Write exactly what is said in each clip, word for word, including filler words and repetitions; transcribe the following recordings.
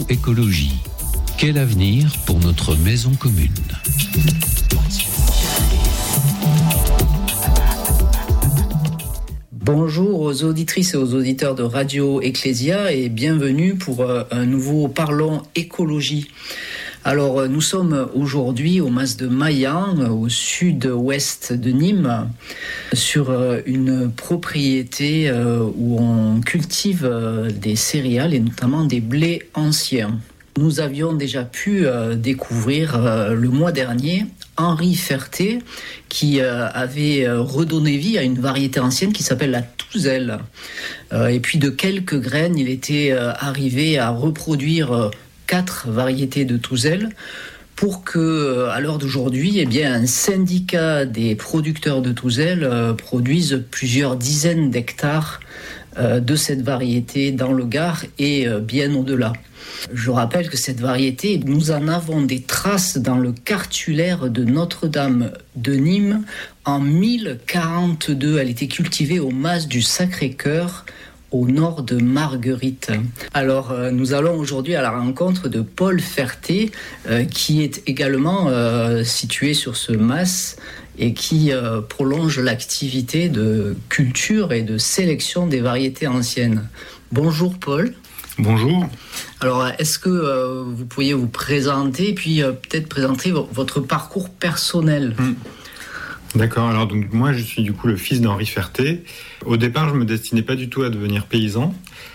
Écologie. Quel avenir pour notre maison commune ? Bonjour aux auditrices et aux auditeurs de Radio Ecclésia et bienvenue pour un nouveau Parlons Écologie. Alors nous sommes aujourd'hui au mas de Maillan, au sud-ouest de Nîmes, sur une propriété où on cultive des céréales et notamment des blés anciens. Nous avions déjà pu découvrir le mois dernier Henri Ferté, qui euh, avait euh, redonné vie à une variété ancienne qui s'appelle la Touzelle. Euh, et puis de quelques graines, il était euh, arrivé à reproduire euh, quatre variétés de Touzelle pour que, euh, à l'heure d'aujourd'hui, eh bien, un syndicat des producteurs de Touzelle euh, produise plusieurs dizaines d'hectares euh, de cette variété dans le Gard et euh, bien au-delà. Je rappelle que cette variété, nous en avons des traces dans le cartulaire de Notre-Dame de Nîmes en mille quarante-deux. Elle était cultivée au mas du Sacré-Cœur, au nord de Marguerite. Alors, euh, nous allons aujourd'hui à la rencontre de Paul Ferté, euh, qui est également euh, situé sur ce mas et qui euh, prolonge l'activité de culture et de sélection des variétés anciennes. Bonjour Paul. Bonjour. Alors, est-ce que euh, vous pourriez vous présenter et puis euh, peut-être présenter v- votre parcours personnel ? Mmh. D'accord. Alors, donc, moi, je suis du coup le fils d'Henri Ferté. Au départ, je me destinais pas du tout à devenir paysan.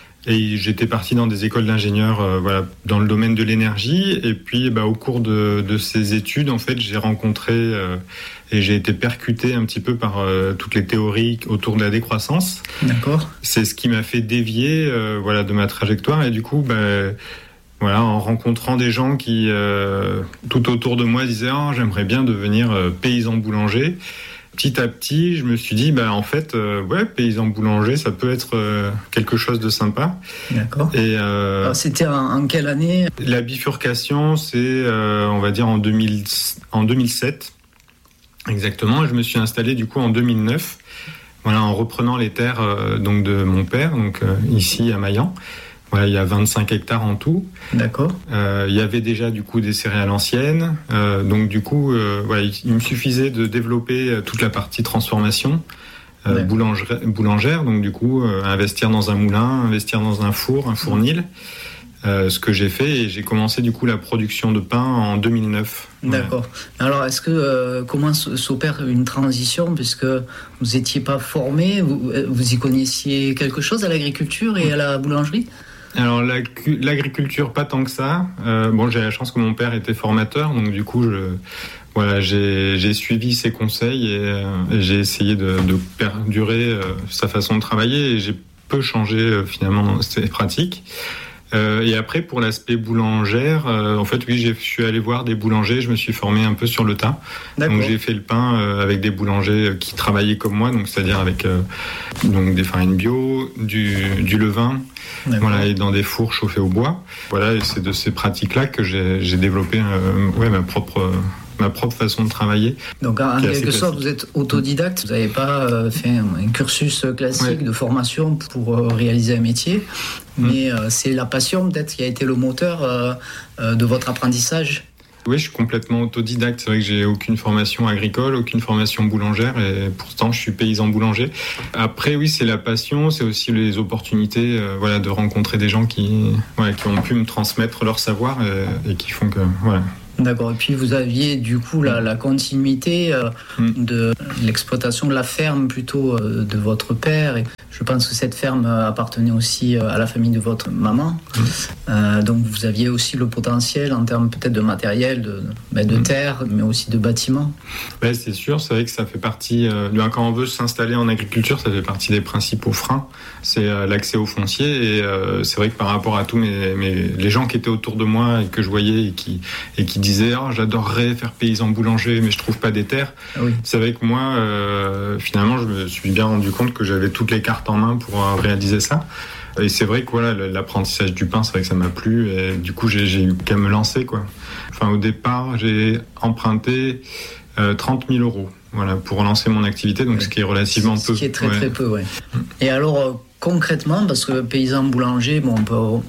Et j'étais parti dans des écoles d'ingénieurs euh, voilà, dans le domaine de l'énergie. Et puis, bah, au cours de, de ces études, en fait, j'ai rencontré euh, et j'ai été percuté un petit peu par euh, toutes les théories autour de la décroissance. D'accord. C'est ce qui m'a fait dévier euh, voilà, de ma trajectoire. Et du coup, bah, voilà, en rencontrant des gens qui, euh, tout autour de moi, disaient oh, « j'aimerais bien devenir euh, paysan boulanger ». Petit à petit, je me suis dit, bah, en fait, euh, ouais, paysan boulanger, ça peut être euh, quelque chose de sympa. D'accord. Et euh, Alors, c'était en, en quelle année ? La bifurcation, c'est, euh, on va dire, en, deux mille, en deux mille sept, exactement. Je me suis installé, du coup, en deux mille neuf, voilà, en reprenant les terres euh, donc, de mon père, donc euh, ici à Maillan. Voilà, il y a vingt-cinq hectares en tout. D'accord. Euh, il y avait déjà du coup des céréales anciennes, euh, donc du coup, euh, voilà, il, il me suffisait de développer euh, toute la partie transformation euh, boulangère, boulangère, donc du coup, euh, investir dans un moulin, investir dans un four, un fournil, euh, ce que j'ai fait et j'ai commencé du coup la production de pain en deux mille neuf. D'accord. Ouais. Alors, est-ce que euh, comment s'opère une transition puisque vous n'étiez pas formé, vous, vous y connaissiez quelque chose à l'agriculture et à la boulangerie ? Alors l'agriculture pas tant que ça. Euh, bon, j'ai la chance que mon père était formateur, donc du coup je voilà j'ai j'ai suivi ses conseils et, euh, et j'ai essayé de, de perdurer euh, sa façon de travailler et j'ai peu changé euh, finalement ses pratiques. Euh, et après pour l'aspect boulangère, euh, en fait oui, je suis allé voir des boulangers, je me suis formé un peu sur le tas. D'accord. Donc j'ai fait le pain euh, avec des boulangers qui travaillaient comme moi, donc c'est-à-dire avec euh, donc des farines bio, du du levain. D'accord. Voilà, et dans des fours chauffés au bois. Voilà, et c'est de ces pratiques-là que j'ai, j'ai développé euh, ouais, ma propre, euh, ma propre façon de travailler. Donc, en quelque sorte, vous êtes autodidacte, vous n'avez pas euh, fait un, un cursus classique ouais. de formation pour euh, réaliser un métier, mais mmh. euh, c'est la passion peut-être qui a été le moteur euh, euh, de votre apprentissage. Oui, je suis complètement autodidacte. C'est vrai que j'ai aucune formation agricole, aucune formation boulangère, et pourtant je suis paysan boulanger. Après, oui, c'est la passion, c'est aussi les opportunités, euh, voilà, de rencontrer des gens qui, voilà, qui ont pu me transmettre leur savoir et, et qui font que, voilà. D'accord. Et puis vous aviez du coup la, la continuité euh, mm. de l'exploitation de la ferme plutôt euh, de votre père. Et je pense que cette ferme appartenait aussi à la famille de votre maman. Mm. Euh, donc vous aviez aussi le potentiel en termes peut-être de matériel, de, ben, de mm. terre, mais aussi de bâtiments. Ouais, c'est sûr. C'est vrai que ça fait partie. Euh, quand on veut s'installer en agriculture, ça fait partie des principaux freins. C'est euh, l'accès au foncier. Et euh, c'est vrai que par rapport à tous mes, mes les gens qui étaient autour de moi et que je voyais et qui et qui disaient oh, j'adorerais faire paysan boulanger mais je trouve pas des terres. Oui. C'est vrai que moi euh, finalement je me suis bien rendu compte que j'avais toutes les cartes en main pour euh, réaliser ça. Et c'est vrai que voilà, l'apprentissage du pain, c'est vrai que ça m'a plu et du coup j'ai, j'ai eu qu'à me lancer quoi. Enfin au départ j'ai emprunté euh, trente mille euros voilà, pour lancer mon activité, donc oui. ce qui est relativement ce peu. Ce qui est très ouais. très peu, ouais. Et alors concrètement, parce que paysan boulanger, bon, on peut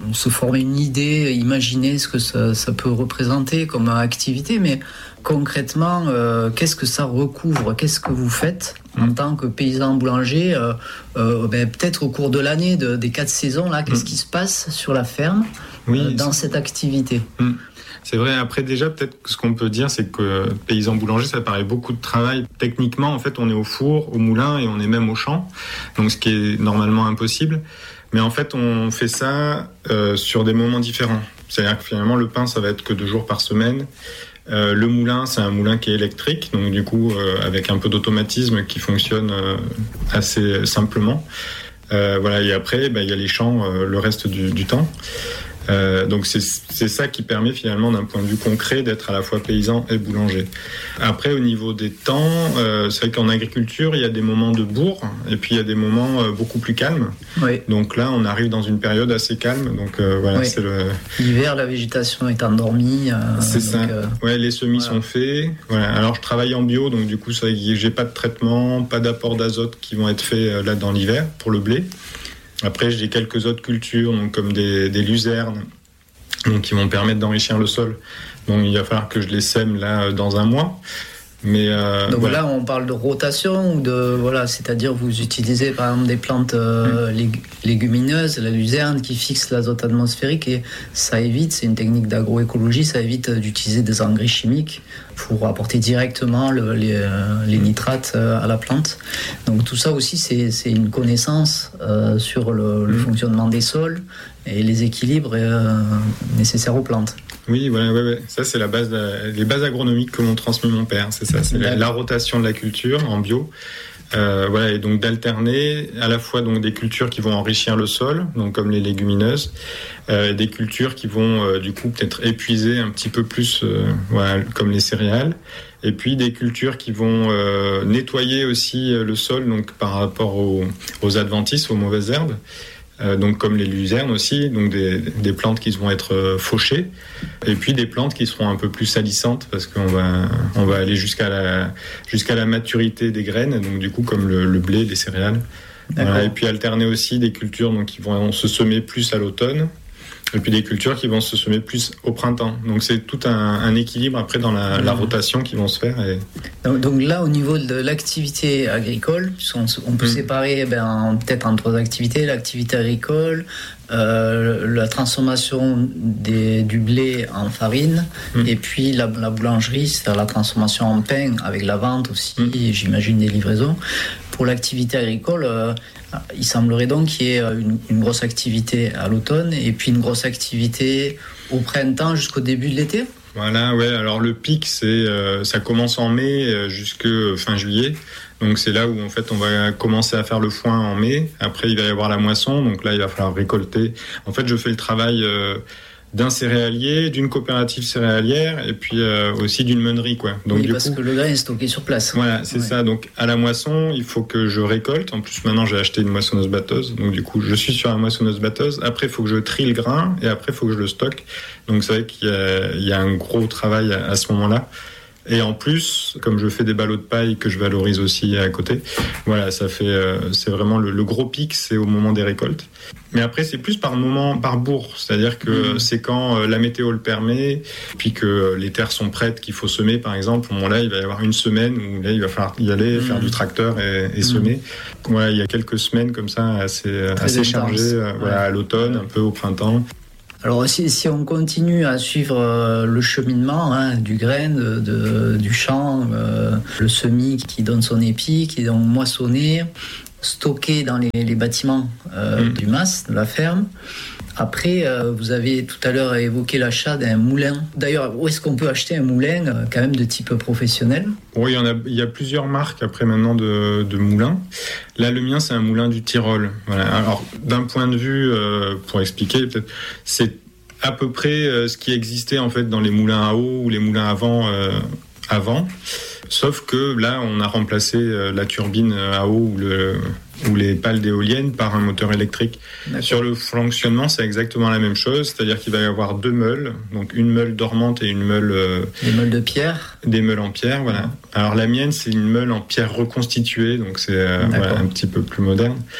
se former une idée, imaginer ce que ça, ça peut représenter comme activité, mais concrètement, euh, qu'est-ce que ça recouvre? Qu'est-ce que vous faites en tant que paysan boulanger euh, euh, ben, peut-être au cours de l'année, de, des quatre saisons, là, qu'est-ce mmh. qui se passe sur la ferme oui, euh, dans cette activité mmh. C'est vrai, après déjà, peut-être que ce qu'on peut dire, c'est que paysan boulanger, ça paraît beaucoup de travail. Techniquement, en fait, on est au four, au moulin et on est même au champ, donc ce qui est normalement impossible. Mais en fait, on fait ça euh, sur des moments différents. C'est-à-dire que finalement, le pain, ça va être que deux jours par semaine. Euh, le moulin, c'est un moulin qui est électrique, donc du coup, euh, avec un peu d'automatisme qui fonctionne euh, assez simplement. Euh, voilà, et après, bah, y a les champs euh, le reste du, du temps. Euh, donc c'est, c'est ça qui permet finalement d'un point de vue concret d'être à la fois paysan et boulanger. Après au niveau des temps, euh, c'est vrai qu'en agriculture il y a des moments de bourre et puis il y a des moments euh, beaucoup plus calmes. Oui. Donc là on arrive dans une période assez calme. Donc euh, voilà, oui. c'est le... L'hiver, la végétation est endormie. Euh, c'est ça. Euh... Ouais, les semis voilà. sont faits. Voilà. Alors je travaille en bio, donc du coup ça, j'ai pas de traitement, pas d'apport d'azote qui vont être faits euh, là dans l'hiver pour le blé. Après, j'ai quelques autres cultures, donc comme des, des luzernes, donc qui vont permettre d'enrichir le sol. Donc, il va falloir que je les sème là dans un mois. Mais euh, donc voilà. Là, on parle de rotation ou de voilà, c'est-à-dire vous utilisez par exemple des plantes euh, mmh. lég- légumineuses, la luzerne qui fixe l'azote atmosphérique et ça évite, c'est une technique d'agroécologie, ça évite d'utiliser des engrais chimiques pour apporter directement le, les, euh, les nitrates euh, à la plante. Donc tout ça aussi, c'est, c'est une connaissance euh, sur le, le mmh. fonctionnement des sols et les équilibres euh, nécessaires aux plantes. Oui, voilà, ouais, ouais. Ça c'est la base, de, les bases agronomiques que m'ont transmis mon père, c'est ça, c'est la, la rotation de la culture en bio. Euh, voilà, et donc d'alterner à la fois donc des cultures qui vont enrichir le sol, donc comme les légumineuses, euh, des cultures qui vont euh, du coup peut-être épuiser un petit peu plus, euh, voilà, comme les céréales, et puis des cultures qui vont euh, nettoyer aussi le sol, donc par rapport aux, aux adventices, aux mauvaises herbes. Euh, donc comme les luzernes aussi, donc des, des plantes qui vont être euh, fauchées, et puis des plantes qui seront un peu plus salissantes parce qu'on va on va aller jusqu'à la jusqu'à la maturité des graines, donc du coup comme le, le blé, les céréales. Voilà, et puis alterner aussi des cultures donc qui vont se semer plus à l'automne. Et puis des cultures qui vont se semer plus au printemps. Donc c'est tout un, un équilibre après dans la, la rotation qui vont se faire. Et... Donc, donc là, au niveau de l'activité agricole, on, on peut mmh. séparer ben, peut-être en trois activités. L'activité agricole, euh, la transformation des, du blé en farine, mmh. et puis la, la boulangerie, c'est-à-dire la transformation en pain avec la vente aussi, mmh. et j'imagine des livraisons. Pour l'activité agricole, euh, il semblerait donc qu'il y ait une, une grosse activité à l'automne et puis une grosse activité au printemps jusqu'au début de l'été. Voilà, ouais. Alors le pic, c'est euh, ça commence en mai euh, jusque fin juillet. Donc c'est là où en fait on va commencer à faire le foin en mai. Après il va y avoir la moisson, donc là il va falloir récolter. En fait, je fais le travail euh, d'un céréalier, d'une coopérative céréalière et puis euh, aussi d'une meunerie, quoi. Donc, oui, du parce coup, que le grain est stocké sur place. Voilà, c'est ouais. ça. Donc à la moisson, il faut que je récolte. En plus, maintenant, j'ai acheté une moissonneuse-batteuse. Donc du coup, je suis sur la moissonneuse-batteuse. Après, il faut que je trie le grain et après, il faut que je le stocke. Donc c'est vrai qu'il y a, il y a un gros travail à, à ce moment-là. Et en plus, comme je fais des ballots de paille que je valorise aussi à côté, voilà, ça fait, euh, c'est vraiment le, le gros pic, c'est au moment des récoltes. Mais après, c'est plus par moment, par bourre, c'est-à-dire que mmh. c'est quand euh, la météo le permet, puis que les terres sont prêtes, qu'il faut semer, par exemple. Au moment-là, il va y avoir une semaine où là, il va falloir y aller, mmh. faire du tracteur et, et semer. Mmh. Voilà, il y a quelques semaines comme ça, assez, assez chargées, euh, ouais. voilà, à l'automne, un peu au printemps. Alors si, si on continue à suivre euh, le cheminement hein, du grain, de, de, du champ, euh, le semis qui donne son épi, qui est donc moissonné, stocké dans les, les bâtiments euh, mmh. du mas, de la ferme. Après, euh, vous avez tout à l'heure évoqué l'achat d'un moulin. D'ailleurs, où est-ce qu'on peut acheter un moulin euh, quand même de type professionnel ? Oui, il y en a, il y a plusieurs marques après maintenant de, de moulins. Là, le mien, c'est un moulin du Tyrol. Voilà. Alors, d'un point de vue, euh, pour expliquer, peut-être, c'est à peu près euh, ce qui existait en fait dans les moulins à eau ou les moulins à vent euh, avant. Sauf que là, on a remplacé euh, la turbine à eau ou, le, ou les pales d'éoliennes par un moteur électrique. D'accord. Sur le fonctionnement, c'est exactement la même chose, c'est-à-dire qu'il va y avoir deux meules, donc une meule dormante et une meule... Euh, des meules de pierre. Des meules en pierre, voilà. Alors la mienne, c'est une meule en pierre reconstituée, donc c'est euh, voilà, un petit peu plus moderne.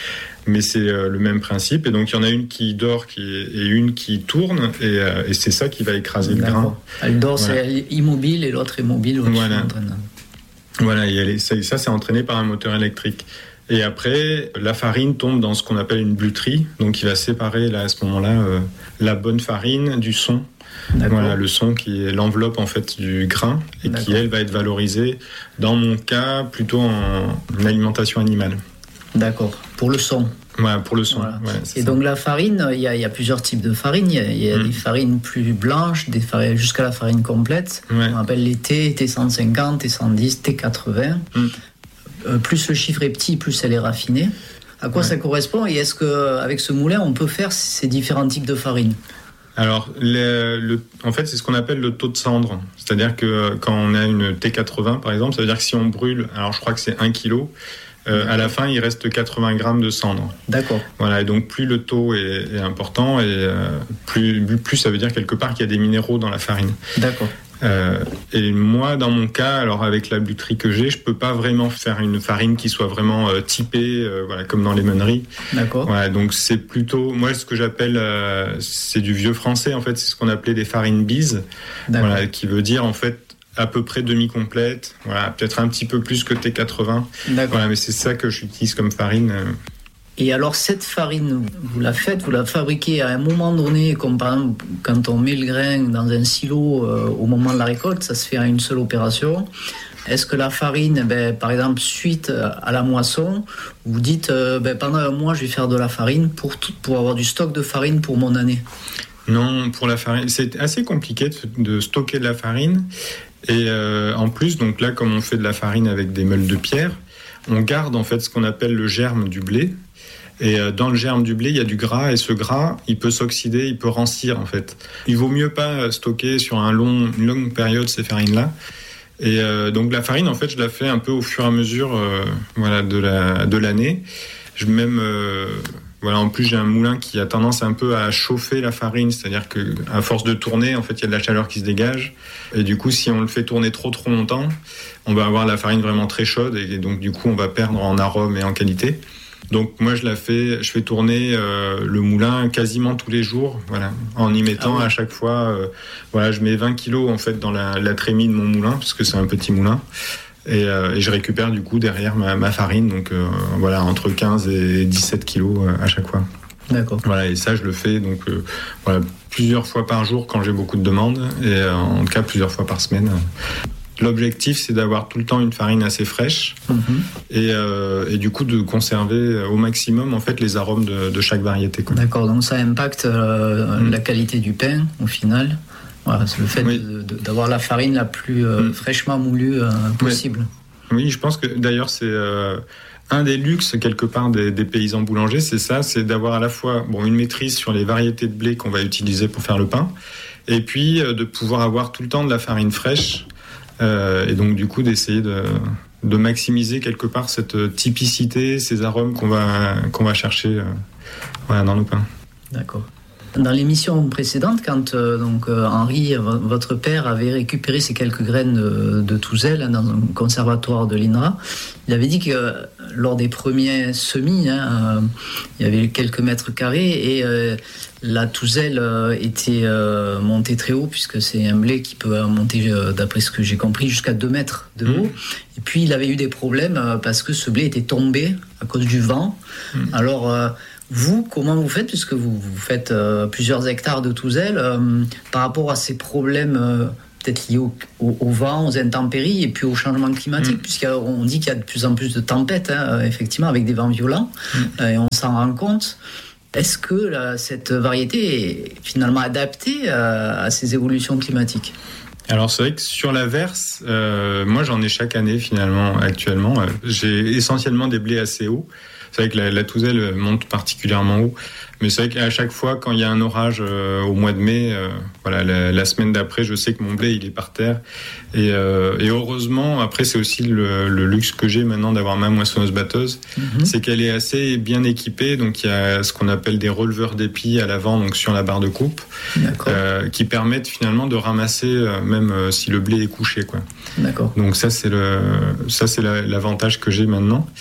mais c'est euh, le même principe. Et donc, il y en a une qui dort qui est, et une qui tourne, et, euh, et c'est ça qui va écraser D'accord. le grain. Elle dort, voilà. C'est immobile, et l'autre est mobile. Voilà. Voilà, et elle est, ça, ça, c'est entraîné par un moteur électrique. Et après, la farine tombe dans ce qu'on appelle une bluterie, donc il va séparer là, à ce moment-là euh, la bonne farine du son. D'accord. Voilà, le son qui est l'enveloppe en fait du grain et D'accord. qui elle va être valorisée dans mon cas plutôt en, en alimentation animale. D'accord. Pour le son. Voilà, pour le son. Voilà. Ouais, et donc la farine, il y, y a plusieurs types de farine. Il y a, y a mmh. des farines plus blanches, des farines, jusqu'à la farine complète. Ouais. On appelle les T, T cent cinquante, T cent dix, T quatre-vingts. Mmh. Euh, plus le chiffre est petit, plus elle est raffinée. À quoi ouais. ça correspond et est-ce qu'avec ce moulin, on peut faire ces différents types de farine ? Alors, le, le, en fait, c'est ce qu'on appelle le taux de cendre. C'est-à-dire que quand on a une T quatre-vingts, par exemple, ça veut dire que si on brûle, alors je crois que c'est un kilo, euh, à la fin, il reste quatre-vingts grammes de cendre. D'accord. Voilà, et donc plus le taux est, est important, et euh, plus, plus ça veut dire quelque part qu'il y a des minéraux dans la farine. D'accord. Euh, et moi, dans mon cas, alors avec la bluterie que j'ai, je peux pas vraiment faire une farine qui soit vraiment euh, typée, euh, voilà, comme dans les meuneries. D'accord. Voilà, donc c'est plutôt, moi, ce que j'appelle, euh, c'est du vieux français en fait, c'est ce qu'on appelait des farines bises, voilà, qui veut dire en fait à peu près demi-complète, voilà, peut-être un petit peu plus que T quatre-vingts. D'accord. Voilà, mais c'est ça que j'utilise comme farine. Et alors cette farine, vous la faites, vous la fabriquez à un moment donné, comme par exemple quand on met le grain dans un silo euh, au moment de la récolte, ça se fait à une seule opération. Est-ce que la farine, ben, par exemple, suite à la moisson, vous dites euh, ben, pendant un mois je vais faire de la farine pour, tout, pour avoir du stock de farine pour mon année ? Non, pour la farine, c'est assez compliqué de, de stocker de la farine. Et euh, en plus, donc là, comme on fait de la farine avec des meules de pierre, on garde en fait ce qu'on appelle le germe du blé. Et dans le germe du blé, il y a du gras, et ce gras, il peut s'oxyder, il peut rancir en fait. Il vaut mieux pas stocker sur un long, une longue période ces farines-là. Et euh, donc la farine, en fait, je la fais un peu au fur et à mesure, euh, voilà, de la de l'année. Je même, euh, voilà, en plus j'ai un moulin qui a tendance un peu à chauffer la farine, c'est-à-dire que à force de tourner, en fait, il y a de la chaleur qui se dégage. Et du coup, si on le fait tourner trop trop longtemps, on va avoir la farine vraiment très chaude, et donc du coup, on va perdre en arôme et en qualité. Donc moi je la fais, je fais tourner euh, le moulin quasiment tous les jours, voilà, en y mettant ah oui. à chaque fois, euh, voilà, je mets vingt kilos en fait dans la, la trémie de mon moulin parce que c'est un petit moulin, et, euh, et je récupère du coup derrière ma, ma farine, donc euh, voilà, entre quinze et dix-sept kilos euh, à chaque fois. D'accord. Voilà, et ça je le fais donc euh, voilà, plusieurs fois par jour quand j'ai beaucoup de demandes, et euh, en tout cas plusieurs fois par semaine. L'objectif, c'est d'avoir tout le temps une farine assez fraîche mmh. et, euh, et du coup de conserver au maximum en fait les arômes de, de chaque variété. Quoi. D'accord, donc ça impacte euh, mmh. la qualité du pain au final. Voilà, c'est le fait oui. de, de, d'avoir la farine la plus euh, mmh. fraîchement moulue euh, possible. Oui. oui, je pense que d'ailleurs c'est euh, un des luxes quelque part des, des paysans boulangers, c'est ça, c'est d'avoir à la fois bon, une maîtrise sur les variétés de blé qu'on va utiliser pour faire le pain, et puis euh, de pouvoir avoir tout le temps de la farine fraîche. Euh, et donc du coup d'essayer de, de maximiser quelque part cette typicité, ces arômes qu'on va, qu'on va chercher euh, voilà, dans nos pains. D'accord. Dans l'émission précédente, quand euh, donc, euh, Henri, v- votre père, avait récupéré ces quelques graines de, de Touzel hein, dans un conservatoire de l'I N R A, il avait dit que euh, lors des premiers semis, hein, euh, il y avait quelques mètres carrés et euh, la Touzel euh, était euh, montée très haut, puisque c'est un blé qui peut monter, euh, d'après ce que j'ai compris, jusqu'à deux mètres de haut. Mmh. Et puis il avait eu des problèmes euh, parce que ce blé était tombé à cause du vent. Mmh. Alors... Euh, Vous, comment vous faites, puisque vous, vous faites euh, plusieurs hectares de Touzel, euh, par rapport à ces problèmes euh, peut-être liés au, au, au vent, aux intempéries et puis au changement climatique, mmh. puisqu'on dit qu'il y a de plus en plus de tempêtes, hein, effectivement, avec des vents violents, mmh. euh, et on s'en rend compte. Est-ce que là, cette variété est finalement adaptée à, à ces évolutions climatiques ? Alors c'est vrai que sur la verse, euh, moi j'en ai chaque année finalement actuellement. Euh, j'ai essentiellement des blés assez hauts. C'est vrai que la, la Touzel monte particulièrement haut, mais c'est vrai qu'à chaque fois quand il y a un orage euh, au mois de mai, euh, voilà, la, la semaine d'après, je sais que mon blé il est par terre. Et, euh, et heureusement, après c'est aussi le, le luxe que j'ai maintenant d'avoir ma moissonneuse batteuse, mm-hmm. c'est qu'elle est assez bien équipée. Donc il y a ce qu'on appelle des releveurs d'épis à l'avant, donc sur la barre de coupe, euh, qui permettent finalement de ramasser euh, même euh, si le blé est couché, quoi. D'accord. Donc ça c'est le, ça c'est la, l'avantage que j'ai maintenant.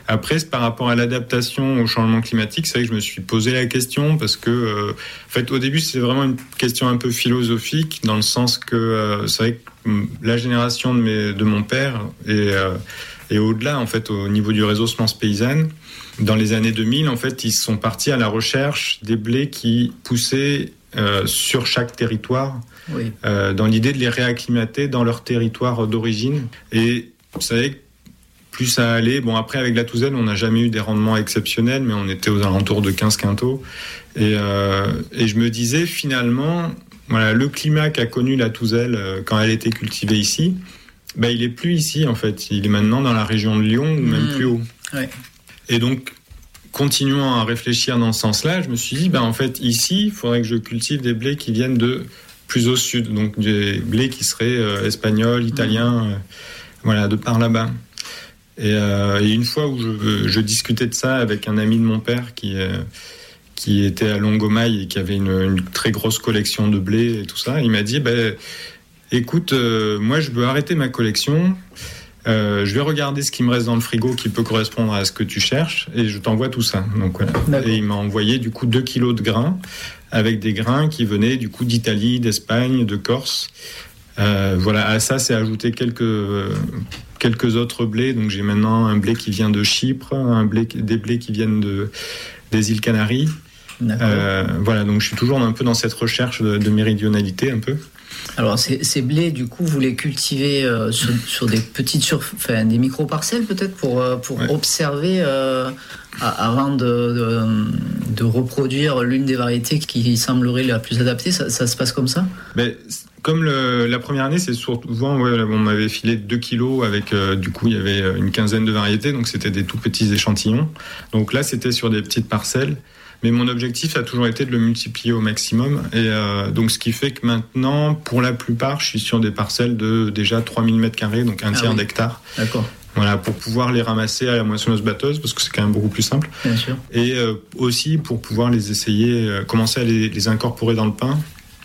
Après, c'est par rapport à l'adaptation au changement climatique, c'est vrai que je me suis posé la question parce que, euh, en fait, au début, c'est vraiment une question un peu philosophique dans le sens que euh, c'est vrai que la génération de, mes, de mon père et, euh, et au-delà, en fait, au niveau du réseau Semences Paysannes, dans les années deux mille, en fait, ils sont partis à la recherche des blés qui poussaient euh, sur chaque territoire, oui. euh, dans l'idée de les réacclimater dans leur territoire d'origine. Et vous savez, plus ça allait, bon après avec la Touzelle, on n'a jamais eu des rendements exceptionnels, mais on était aux alentours de quinze quintaux. Et, euh, et je me disais finalement, voilà, le climat qu'a connu la Touzelle euh, quand elle était cultivée ici, bah, il est plus ici en fait. Il est maintenant dans la région de Lyon ou même mmh. plus haut. Ouais. Et donc, continuant à réfléchir dans ce sens-là, je me suis dit, bah, en fait, ici, il faudrait que je cultive des blés qui viennent de plus au sud, donc des blés qui seraient euh, espagnols, italiens, mmh. euh, voilà, de par là-bas. Et, euh, et une fois où je, je discutais de ça avec un ami de mon père qui, euh, qui était à Longomaille et qui avait une, une très grosse collection de blé et tout ça, il m'a dit, bah, écoute, euh, moi, je veux arrêter ma collection. Euh, je vais regarder ce qui me reste dans le frigo qui peut correspondre à ce que tu cherches et je t'envoie tout ça. Donc, voilà. Et il m'a envoyé du coup deux kilos de grains avec des grains qui venaient du coup d'Italie, d'Espagne, de Corse. Euh, voilà, à ça c'est ajouté quelques euh, quelques autres blés. Donc j'ai maintenant un blé qui vient de Chypre, un blé, des blés qui viennent de des îles Canaries. Euh, voilà, donc je suis toujours un peu dans cette recherche de, de méridionalité un peu. Alors ces, ces blés, du coup, vous les cultivez euh, sur, sur des petites surf... enfin, des micro-parcelles peut-être pour, euh, pour ouais. observer euh, avant de, de, de reproduire l'une des variétés qui semblerait la plus adaptée. Ça, ça se passe comme ça ? Ben, comme le, la première année, c'est souvent, ouais, on m'avait filé deux kilos avec, euh, du coup, il y avait une quinzaine de variétés, donc c'était des tout petits échantillons. Donc là, c'était sur des petites parcelles. Mais mon objectif a toujours été de le multiplier au maximum. Et euh, donc, ce qui fait que maintenant, pour la plupart, je suis sur des parcelles de déjà trois mille mètres carrés, donc un ah tiers oui. d'hectare. D'accord. Voilà, pour pouvoir les ramasser à la moissonneuse-batteuse, parce que c'est quand même beaucoup plus simple. Bien sûr. Et euh, aussi pour pouvoir les essayer, euh, commencer à les, les incorporer dans le pain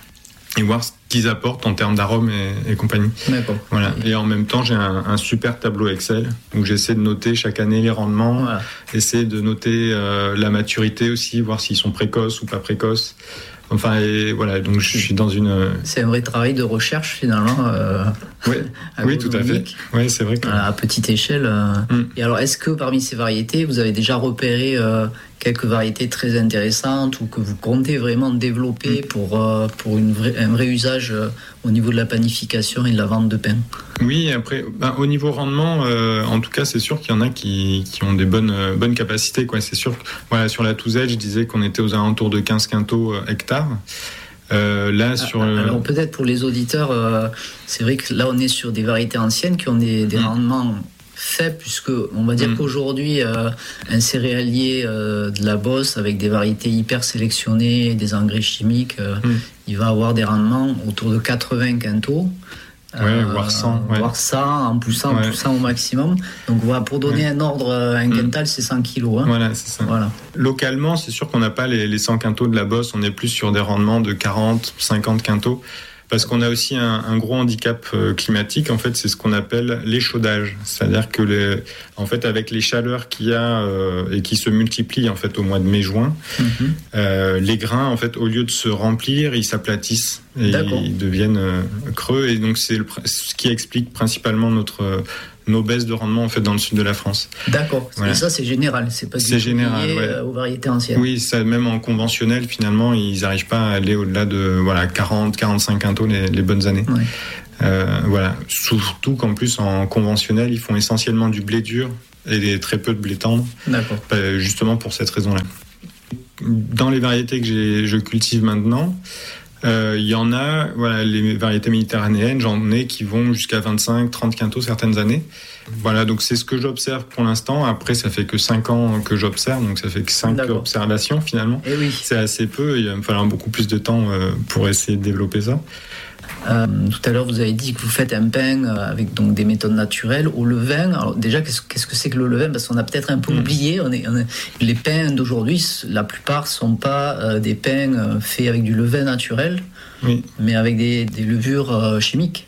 et voir ce qu'ils apportent en termes d'arômes et, et compagnie. D'accord. Voilà. Et en même temps, j'ai un, un super tableau Excel où j'essaie de noter chaque année les rendements, voilà. essayer de noter euh, la maturité aussi, voir s'ils sont précoces ou pas précoces. Enfin, et voilà, donc je suis dans une... C'est un vrai travail de recherche, finalement. Euh, oui, oui tout à fait. Oui, c'est vrai que... À petite échelle. Euh... Mm. Et alors, est-ce que parmi ces variétés, vous avez déjà repéré euh, quelques variétés très intéressantes ou que vous comptez vraiment développer mm. pour, euh, pour une vraie, un vrai usage euh, au niveau de la panification et de la vente de pain ? Oui, après, ben, au niveau rendement, euh, en tout cas, c'est sûr qu'il y en a qui, qui ont des bonnes, euh, bonnes capacités, quoi. C'est sûr que voilà, sur la Touzelle, je disais qu'on était aux alentours de quinze quintaux euh, hectares. Euh, là, sur... Alors peut-être pour les auditeurs, euh, c'est vrai que là on est sur des variétés anciennes qui ont des, des mmh. rendements faibles, puisque on va dire mmh. qu'aujourd'hui euh, un céréalier euh, de la Beauce avec des variétés hyper sélectionnées, des engrais chimiques, euh, mmh. il va avoir des rendements autour de quatre-vingts quintaux. Ouais, euh, voire cent. Ouais. Voire cent, en poussant, ouais. en poussant au maximum. Donc voilà, pour donner ouais. un ordre, un quintal, mmh. c'est cent kilos. Hein. Voilà, c'est ça. Voilà. Localement, c'est sûr qu'on n'a pas les, les cent quintaux de la Beauce, on est plus sur des rendements de quarante, cinquante quintaux. Parce qu'on a aussi un, un gros handicap euh, climatique, en fait, c'est ce qu'on appelle l'échaudage. C'est-à-dire que, les, en fait, avec les chaleurs qu'il y a euh, et qui se multiplient en fait au mois de mai-juin, mm-hmm. euh, les grains, en fait, au lieu de se remplir, ils s'aplatissent et D'accord. ils deviennent euh, creux. Et donc, c'est le, ce qui explique principalement notre euh, nos baisses de rendement en fait dans le sud de la France. D'accord. Voilà. Et ça c'est général, c'est pas du c'est général, lié ouais. aux variétés anciennes. Oui, ça même en conventionnel finalement ils n'arrivent pas à aller au-delà de voilà quarante, quarante-cinq quintaux les, les bonnes années. Ouais. Euh, voilà. Surtout qu'en plus en conventionnel ils font essentiellement du blé dur et des, très peu de blé tendre. D'accord. Euh, justement pour cette raison-là. Dans les variétés que j'ai, je cultive maintenant. Il euh, y en a, voilà, les variétés méditerranéennes, j'en ai qui vont jusqu'à vingt-cinq, trente quintaux certaines années. Voilà, donc c'est ce que j'observe pour l'instant. Après, ça fait que cinq ans que j'observe, donc ça fait que cinq D'accord. observations finalement. Et oui. C'est assez peu, il va me falloir beaucoup plus de temps euh, pour essayer de développer ça. Euh, tout à l'heure, vous avez dit que vous faites un pain avec donc des méthodes naturelles au levain. Alors déjà, qu'est-ce, qu'est-ce que c'est que le levain ? Parce qu'on a peut-être un peu mmh. oublié. On est, on est, les pains d'aujourd'hui, la plupart sont pas euh, des pains euh, faits avec du levain naturel, oui. mais avec des, des levures euh, chimiques.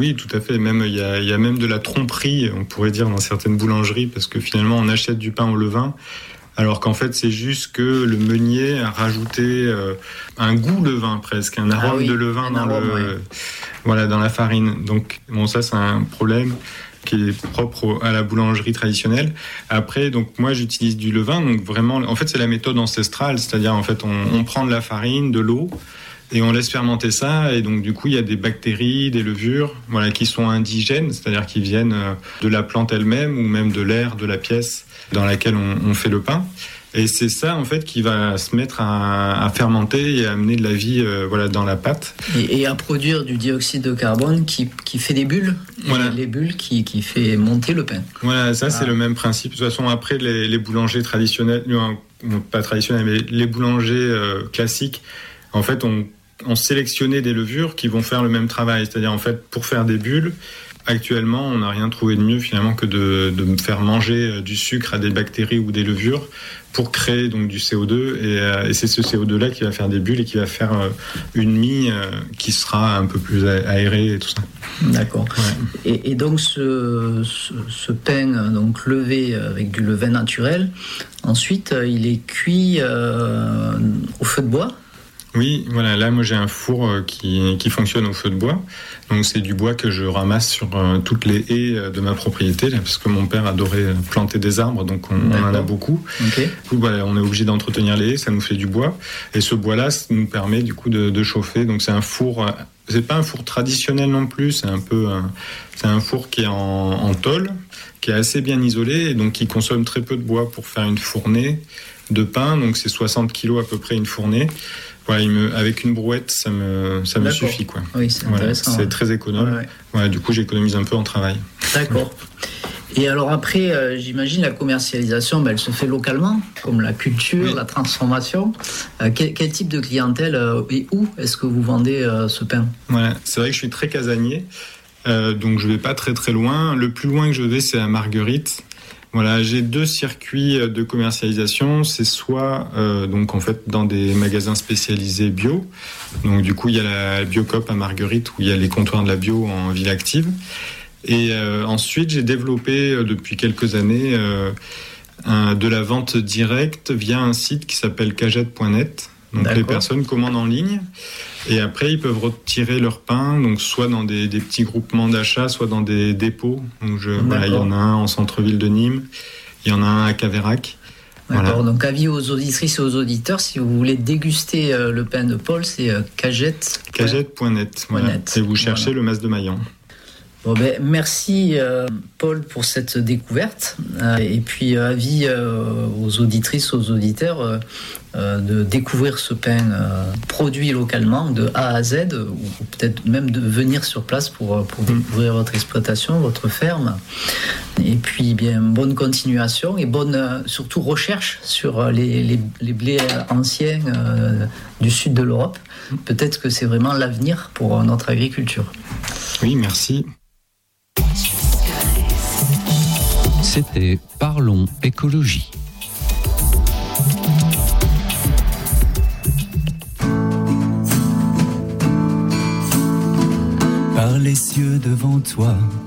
Oui, tout à fait. Même il y a, il y a même de la tromperie, on pourrait dire, dans certaines boulangeries, parce que finalement, on achète du pain au levain, alors qu'en fait, c'est juste que le meunier a rajouté euh, un goût levain presque, un arôme ah oui, de levain dans arôme, le, oui. voilà, dans la farine. Donc, bon, ça, c'est un problème qui est propre à la boulangerie traditionnelle. Après, donc moi, j'utilise du levain, donc vraiment, en fait, c'est la méthode ancestrale, c'est-à-dire, en fait, on, on prend de la farine, de l'eau, et on laisse fermenter ça, et donc du coup il y a des bactéries, des levures, voilà, qui sont indigènes, c'est-à-dire qui viennent de la plante elle-même ou même de l'air de la pièce dans laquelle on, on fait le pain. Et c'est ça en fait qui va se mettre à, à fermenter et à amener de la vie, euh, voilà, dans la pâte. Et, et à produire du dioxyde de carbone qui, qui fait des bulles, voilà. Les bulles qui, qui fait monter le pain. Voilà, ça ah. c'est le même principe. De toute façon, après les, les boulangers traditionnels, non, pas traditionnels, mais les boulangers euh, classiques, en fait, on on sélectionnait des levures qui vont faire le même travail. C'est-à-dire, en fait, pour faire des bulles, actuellement, on n'a rien trouvé de mieux, finalement, que de, de faire manger du sucre à des bactéries ou des levures pour créer donc du C O deux. Et, et c'est ce C O deux-là qui va faire des bulles et qui va faire une mie qui sera un peu plus aérée et tout ça. D'accord. Ouais. Et, et donc, ce, ce, ce pain donc, levé avec du levain naturel, ensuite, il est cuit euh, au feu de bois ? Oui, voilà, là moi j'ai un four qui, qui fonctionne au feu de bois, donc c'est du bois que je ramasse sur euh, toutes les haies de ma propriété, là, parce que mon père adorait planter des arbres, donc on, on en a beaucoup. Okay. Du coup, voilà, on est obligé d'entretenir les haies, ça nous fait du bois, et ce bois-là ça nous permet du coup de, de chauffer, donc c'est un four, c'est pas un four traditionnel non plus, c'est un peu, un, c'est un four qui est en, en tôle, qui est assez bien isolé, et donc qui consomme très peu de bois pour faire une fournée de pain, donc c'est soixante kilos à peu près une fournée. Voilà, il me, avec une brouette, ça me, ça me suffit, quoi. Oui, c'est voilà, intéressant. C'est ouais. très économe. Ouais, ouais. Voilà, du coup, j'économise un peu en travail. D'accord. Et alors après, euh, j'imagine la commercialisation, ben, elle se fait localement, comme la culture, oui. la transformation. Euh, quel, quel type de clientèle euh, et où est-ce que vous vendez euh, ce pain ? Voilà, c'est vrai que je suis très casanier, euh, donc je vais pas très très loin. Le plus loin que je vais, c'est à Marguerite. Voilà, j'ai deux circuits de commercialisation. C'est soit euh, donc en fait dans des magasins spécialisés bio. Donc du coup il y a la Biocoop à Marguerite où il y a les comptoirs de la bio en ville active. Et euh, ensuite j'ai développé euh, depuis quelques années euh, un, de la vente directe via un site qui s'appelle cagette point net. Donc D'accord. les personnes commandent en ligne et après ils peuvent retirer leur pain, donc soit dans des, des petits groupements d'achat, soit dans des dépôts. Donc je, voilà, il y en a un en centre-ville de Nîmes, il y en a un à Caveyrac. D'accord, voilà. Donc avis aux auditrices et aux auditeurs, si vous voulez déguster euh, le pain de Paul, c'est euh, cagette. cagette point net, voilà. Et vous cherchez voilà. le Mas de Maillan. Bon ben, merci euh, Paul pour cette découverte euh, et puis euh, avis euh, aux auditrices, aux auditeurs euh, euh, de découvrir ce pain euh, produit localement de A à Z ou, ou peut-être même de venir sur place pour, pour découvrir votre exploitation, votre ferme et puis bien bonne continuation et bonne euh, surtout recherche sur les, les, les blés anciens euh, du sud de l'Europe. Peut-être que c'est vraiment l'avenir pour notre agriculture. Oui, merci. C'était Parlons écologie. Par les cieux devant toi,